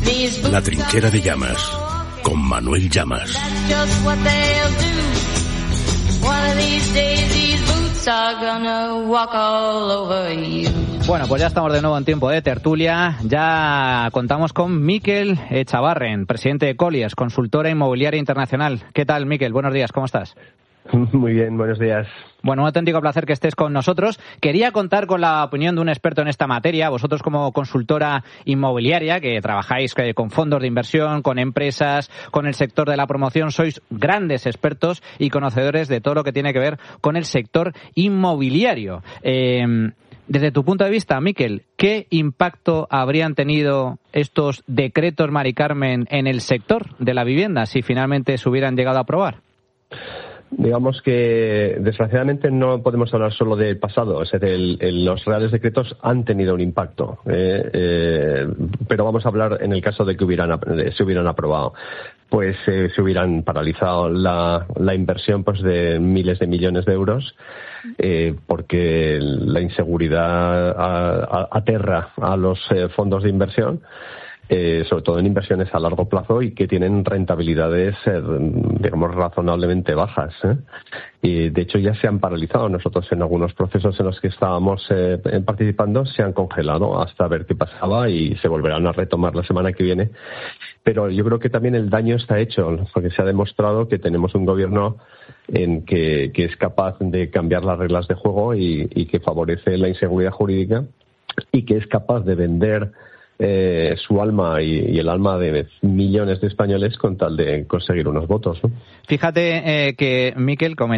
La trinchera de Llamas, con Manuel Llamas. Bueno, pues ya estamos de nuevo en tiempo de tertulia. Ya contamos con Mikel Echavarren, presidente de Colliers, consultora inmobiliaria internacional. ¿Qué tal, Mikel? Buenos días, ¿cómo estás? Muy bien, buenos días. Bueno, un auténtico placer que estés con nosotros. Quería contar con la opinión de un experto en esta materia. Vosotros, como consultora inmobiliaria, que trabajáis con fondos de inversión, con empresas, con el sector de la promoción, sois grandes expertos y conocedores de todo lo que tiene que ver con el sector inmobiliario. Desde tu punto de vista, Mikel, ¿qué impacto habrían tenido estos decretos Mari Carmen en el sector de la vivienda si finalmente se hubieran llegado a aprobar? Digamos que desgraciadamente no podemos hablar solo del pasado, es decir, los reales decretos han tenido un impacto, pero vamos a hablar en el caso de que se hubieran aprobado. Pues se hubieran paralizado la inversión pues de miles de millones de euros, porque la inseguridad aterra a los fondos de inversión, sobre todo en inversiones a largo plazo y que tienen rentabilidades, digamos, razonablemente bajas. Y de hecho ya se han paralizado. Nosotros en algunos procesos en los que estábamos participando se han congelado hasta ver qué pasaba y se volverán a retomar la semana que viene. Pero yo creo que también el daño está hecho, porque se ha demostrado que tenemos un gobierno que es capaz de cambiar las reglas de juego y que favorece la inseguridad jurídica y que es capaz de vender su alma y el alma de millones de españoles con tal de conseguir unos votos, ¿no? Fíjate que, Mikel,